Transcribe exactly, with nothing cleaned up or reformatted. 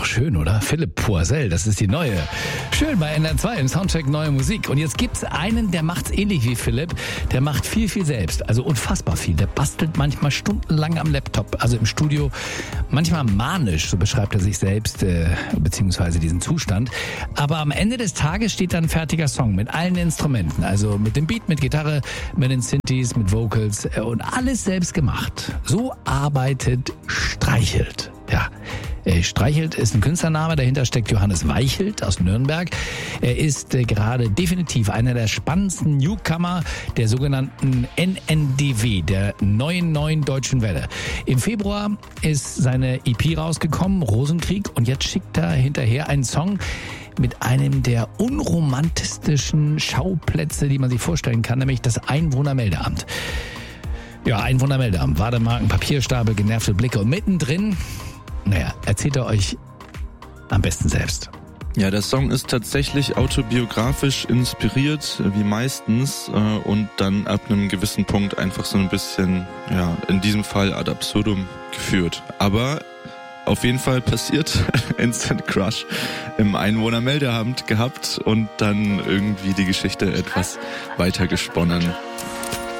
doch schön, oder? Philipp Poisel, das ist die neue. Schön bei N R zwei im Soundcheck neue Musik. Und jetzt gibt's einen, der macht's ähnlich wie Philipp. Der macht viel, viel selbst. Also unfassbar viel. Der bastelt manchmal stundenlang am Laptop, also im Studio. Manchmal manisch, so beschreibt er sich selbst, äh, beziehungsweise diesen Zustand. Aber am Ende des Tages steht dann ein fertiger Song mit allen Instrumenten. Also mit dem Beat, mit Gitarre, mit den Synthes, mit Vocals äh, und alles selbst gemacht. So arbeitet Streichelt. Ja, Streichelt ist ein Künstlername, dahinter steckt Johannes Weichelt aus Nürnberg. Er ist äh, gerade definitiv einer der spannendsten Newcomer der sogenannten N N D W, der neuen neuen deutschen Welle. Im Februar ist seine E P rausgekommen, Rosenkrieg, und jetzt schickt er hinterher einen Song mit einem der unromantistischen Schauplätze, die man sich vorstellen kann, nämlich das Einwohnermeldeamt. Ja, Einwohnermeldeamt, Wartemarken, Papierstapel, genervte Blicke und mittendrin, naja, erzählt er euch am besten selbst. Ja, der Song ist tatsächlich autobiografisch inspiriert, wie meistens, und dann ab einem gewissen Punkt einfach so ein bisschen, ja, in diesem Fall ad absurdum geführt. Aber auf jeden Fall passiert, Instant Crush im Einwohnermeldeamt gehabt und dann irgendwie die Geschichte etwas weiter gesponnen.